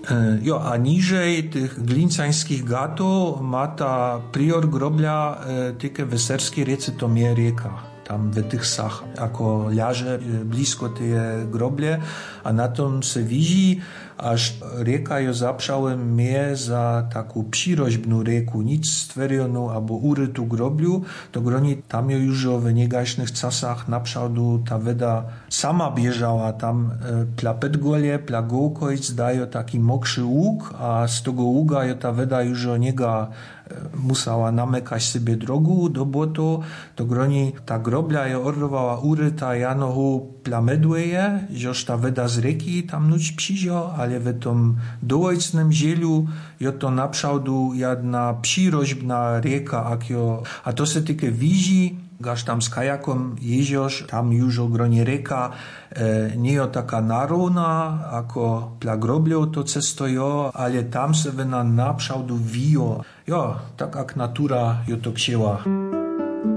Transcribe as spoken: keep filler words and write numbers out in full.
Jo, a niżej tych glincańskich gatów ma ta prior grobla e, tylko weserskiej riece to mnie rieka. Tam w tych sach, jako leży blisko tej groble, a na tom se widzi, aż rieka jo zaprzałem mnie za taką przyroźbną rieku, nic stworioną albo urytu grobliu, to groni tam jo już w negaśnych czasach naprzałdu ta weda sama bieżała, tam e, pla pedgolie, pla gołkojc dają taki mokrzy łuk, a z tego ługa jo ta weda już o niega musała namykać sobie drogu do błoto, to groni ta grobla je orwała uryta janohu plamedłeje, żoż ta weda z rieki tam nuć przyzio, ale w tym dołojcnym zielu jo to naprzałdu jedna przyroźbna rieka, akio, a to se tylko widzi, gaż tam z kajakom jeździosz, tam już o gronie rieka e, nie jo taka narówna, ako pla groblio to cesto jo, ale tam se wena naprzałdu wijo. Jo, tak jak natura jo to księła.